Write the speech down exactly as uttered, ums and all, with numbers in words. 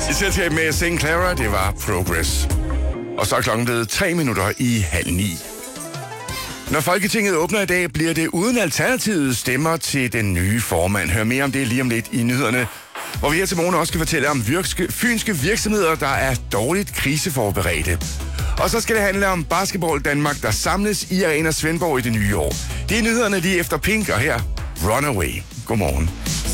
I selskab med Saint Clara, det var Progress. Og så er klokken blevet tre minutter i halv ni. Når Folketinget åbner i dag, bliver det uden alternativets stemmer til den nye formand. Hør mere om det lige om lidt i nyhederne, hvor vi her til morgen også skal fortælle om virke, fynske virksomheder, der er dårligt kriseforberedte. Og så skal det handle om Basketball Danmark, der samles i Arena Svendborg i det nye år. Det er nyhederne lige efter Pink, og her Runaway. Godmorgen.